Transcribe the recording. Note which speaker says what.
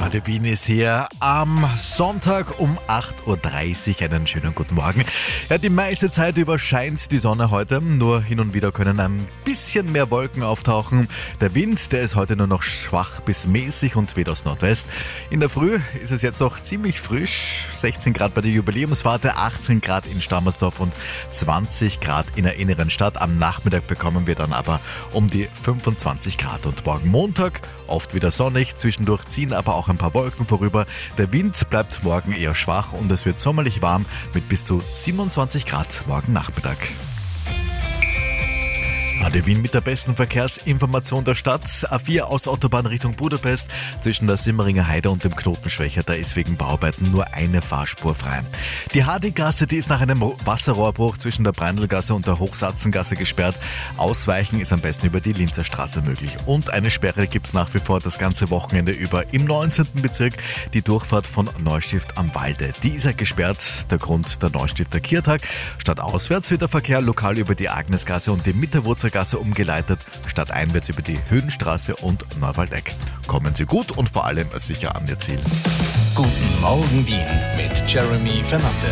Speaker 1: Radio Wien ist hier am Sonntag um 8.30 Uhr. Einen schönen guten Morgen. Ja, die meiste Zeit über scheint die Sonne heute. Nur hin und wieder können ein bisschen mehr Wolken auftauchen. Der Wind, der ist heute nur noch schwach bis mäßig und weht aus Nordwest. In der Früh ist es jetzt noch ziemlich frisch. 16 Grad bei der Jubiläumsfahrt, 18 Grad in Stammersdorf und 20 Grad in der inneren Stadt. Am Nachmittag bekommen wir dann aber um die 25 Grad. Und morgen Montag oft wieder sonnig. Zwischendurch ziehen aber auch ein paar Wolken vorüber. Der Wind bleibt morgen eher schwach und es wird sommerlich warm mit bis zu 27 Grad morgen Nachmittag. Radio Wien mit der besten Verkehrsinformation der Stadt. A4 Ostautobahn Richtung Budapest zwischen der Simmeringer Heide und dem Knotenschwächer. Da ist wegen Bauarbeiten nur eine Fahrspur frei. Die Hardinggasse, die ist nach einem Wasserrohrbruch zwischen der Breinlgasse und der Hochsatzengasse gesperrt. Ausweichen ist am besten über die Linzer Straße möglich. Und eine Sperre gibt es nach wie vor das ganze Wochenende über im 19. Bezirk. Die Durchfahrt von Neustift am Walde. Die ist ja gesperrt. Der Grund der Neustifter Kirtag. Stadtauswärts wird der Verkehr lokal über die Agnesgasse und die Mitterwurzergasse umgeleitet, stadteinwärts über die Höhenstraße und Neuwaldeck. Kommen Sie gut und vor allem sicher an Ihr Ziel.
Speaker 2: Guten Morgen Wien mit Jeremy Fernandes.